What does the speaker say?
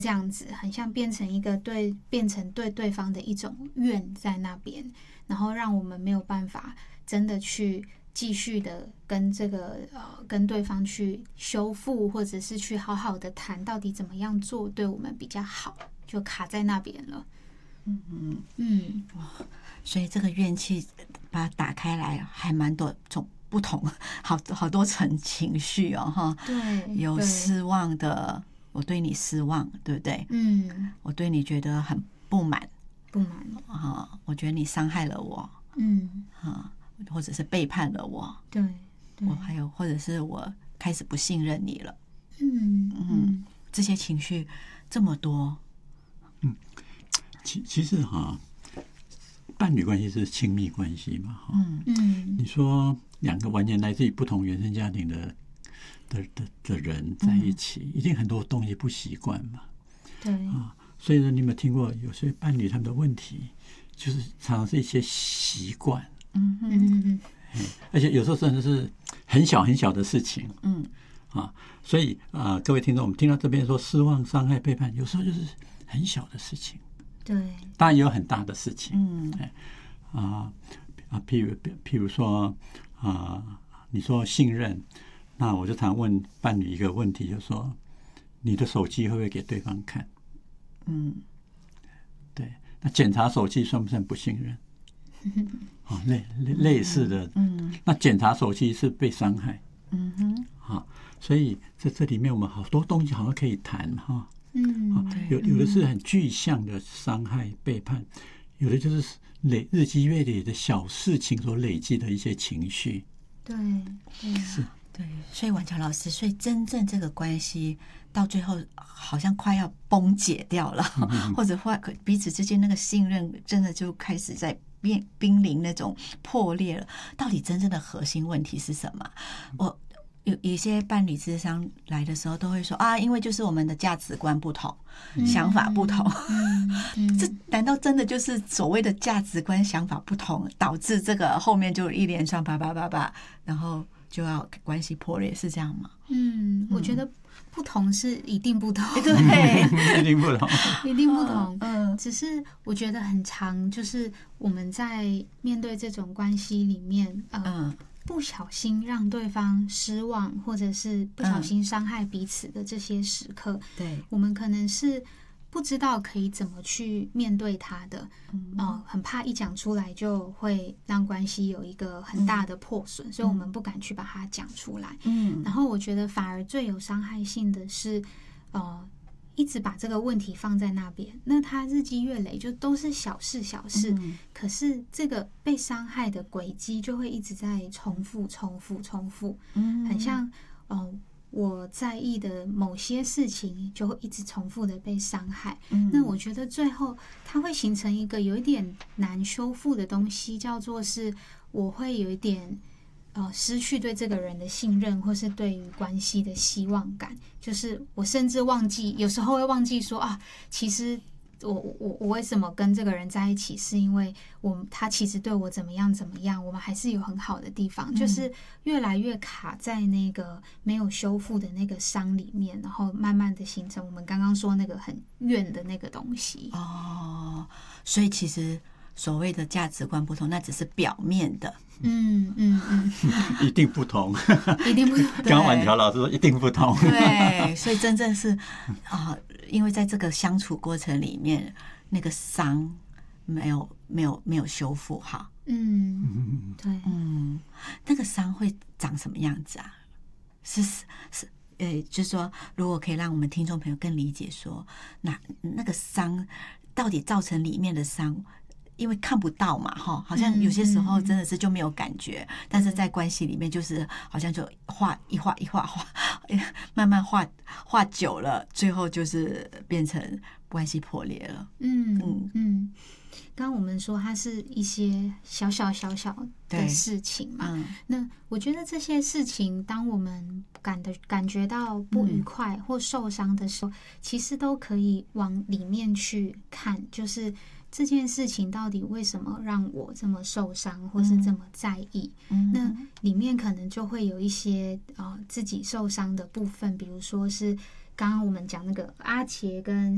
这样子很像变成对对方的一种怨在那边，然后让我们没有办法真的去继续的跟对方去修复，或者是去好好的谈到底怎么样做对我们比较好，就卡在那边了。 所以这个怨气把它打开来，还蛮多种不同，好多层情绪哦，哈。 对， 有失望的，我对你失望，对不对？我对你觉得很不满啊，我觉得你伤害了我，或者是背叛了我， 对， 我还有或者是我开始不信任你了，这些情绪这么多， 其实伴侣关系是亲密关系嘛，你说两个完全来自于不同原生家庭的人在一起，一定很多东西不习惯嘛， 对所以呢，你有没有听过有些伴侣他们的问题，就是常常是一些习惯，而且有时候真的是很小很小的事情，所以各位听众，我们听到这边说失望、伤害、背叛，有时候就是很小的事情。 对， 当然也有很大的事情，譬如说你说信任，那我就常问伴侣一个问题，就是说你的手机会不会给对方看？对，那检查手机算不算不信任？类似的，那检查手机是被伤害，所以在这里面我们好多东西好像可以谈哈。有的是很具象的伤害背叛，有的就是日积月累的小事情所累积的一些情绪。 对， 是， 对，所以婉乔老师，所以真正这个关系到最后好像快要崩解掉了，或者彼此之间那个信任真的就开始在濒临那种破裂了。到底真正的核心问题是什么？我有一些伴侣咨商来的时候都会说因为就是我们的价值观不同，想法不同，这难道真的就是所谓的价值观想法不同导致这个后面就一连串叭，然后就要关系破裂，是这样吗？ 我觉得不同是一定不同， 对， 一定不同， 一定不同。只是我觉得很常，就是我们在面对这种关系里面，不小心让对方失望，或者是不小心伤害彼此的这些时刻， 对， 我们可能是不知道可以怎么去面对他的，很怕一讲出来就会让关系有一个很大的破损，所以我们不敢去把它讲出来。然后我觉得反而最有伤害性的是，一直把这个问题放在那边，那他日积月累就都是小事，可是这个被伤害的轨迹就会一直在重复，很像我在意的某些事情就会一直重复的被伤害。那我觉得最后它会形成一个有一点难修复的东西，叫做是我会有一点失去对这个人的信任，或是对于关系的希望感，就是我甚至忘记，有时候会忘记说其实我为什么跟这个人在一起，是因为他其实对我怎么样，我们还是有很好的地方，就是越来越卡在那个没有修复的那个伤里面，然后慢慢的形成我们刚刚说那个很怨的那个东西。 所以其实所谓的价值观不同，那只是表面的。 一定不同， 一定不同。 刚刚婉乔老师说一定不同， 对，所以真正是因为在这个相处过程里面，那个伤没有修复好。 对， 那个伤会长什么样子啊？就是说，如果可以让我们听众朋友更理解说，那个伤到底造成里面的伤。因为看不到嘛，好像有些时候真的是就没有感觉，但是在关系里面就是好像就画，慢慢画久了，最后就是变成关系破裂了。 刚刚我们说它是一些小小的事情嘛，那我觉得这些事情，当我们感觉到不愉快或受伤的时候，其实都可以往里面去看，就是这件事情到底为什么让我这么受伤，或是这么在意？那里面可能就会有一些自己受伤的部分，比如说是刚刚我们讲那个阿杰跟